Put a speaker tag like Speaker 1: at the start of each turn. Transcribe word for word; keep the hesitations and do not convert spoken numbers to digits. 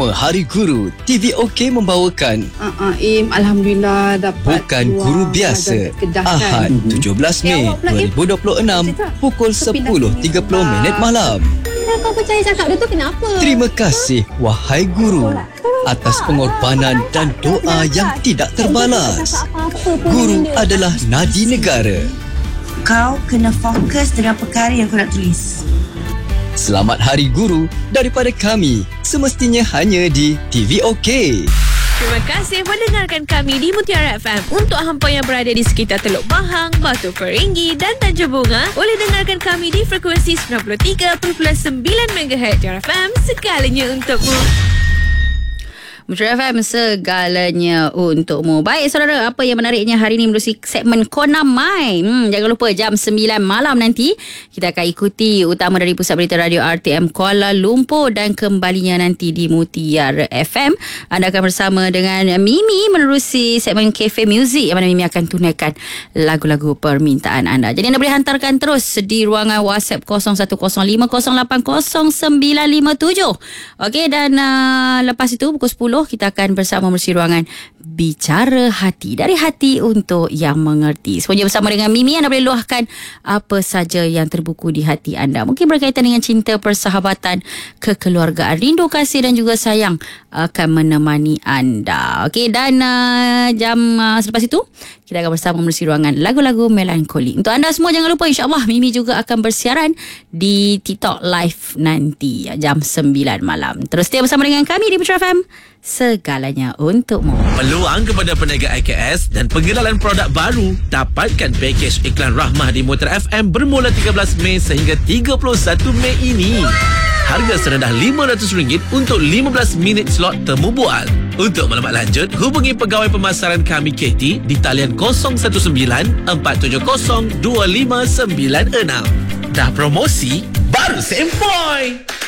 Speaker 1: Semua Hari Guru T V OK membawakan
Speaker 2: Uh, uh, Im, Alhamdulillah dapat
Speaker 1: Bukan
Speaker 2: keluar
Speaker 1: Guru Biasa
Speaker 2: Kedah,
Speaker 1: Ahad
Speaker 2: kan?
Speaker 1: tujuh belas Mei dua ribu dua puluh enam pukul sepuluh tiga puluh minit malam.
Speaker 3: Bila kau percaya cakap dia tu kenapa?
Speaker 1: Terima kasih wahai guru atas pengorbanan dan doa yang tidak terbalas. Guru adalah nadi negara.
Speaker 4: Kau kena fokus dengan perkara yang kau nak tulis.
Speaker 1: Selamat Hari Guru daripada kami, semestinya hanya di T V OK.
Speaker 5: Terima kasih mendengarkan kami di Mutiara F M. Untuk hampa yang berada di sekitar Teluk Bahang, Batu Peringgi dan Tanjung Bunga, boleh dengarkan kami di frekuensi sembilan puluh tiga perpuluhan sembilan megahertz Mutiara F M, segalanya untukmu.
Speaker 6: Mutiara F M, segalanya untukmu. Baik saudara, apa yang menariknya hari ini melalui segmen Kona Mai. Hmm, jangan lupa jam sembilan malam nanti kita akan ikuti utama dari Pusat Berita Radio R T M Kuala Lumpur dan kembalinya nanti di Mutiara F M. Anda akan bersama dengan Mimi menerusi segmen Cafe Music, yang mana Mimi akan tunaikan lagu-lagu permintaan anda. Jadi anda boleh hantarkan terus di ruangan WhatsApp kosong satu kosong lima kosong lapan kosong sembilan lima tujuh. Okey, dan uh, lepas itu pukul sepuluh kita akan bersama melalui ruangan Bicara Hati, dari hati untuk yang mengerti. Semuanya bersama dengan Mimi. Anda boleh luahkan apa saja yang terbuku di hati anda. Mungkin berkaitan dengan cinta, persahabatan, kekeluargaan, rindu, kasih dan juga sayang akan menemani anda. Okey, dan uh, jam uh, selepas itu kita akan bersama melalui ruangan lagu-lagu melankoli. Untuk anda semua jangan lupa, insyaAllah Mimi juga akan bersiaran di TikTok Live nanti jam sembilan malam. Terus setia bersama dengan kami di Mutiara F M, segalanya untukmu.
Speaker 7: Peluang kepada peniaga I K S dan pengenalan produk baru. Dapatkan pakej iklan Rahmah di Mutiara F M bermula tiga belas Mei sehingga tiga puluh satu Mei ini. Harga serendah lima ratus ringgit untuk lima belas minit slot temu bual. Untuk maklumat lanjut, hubungi pegawai pemasaran kami K T di talian kosong satu sembilan empat tujuh kosong dua lima sembilan enam. Dah promosi, baru sempoi.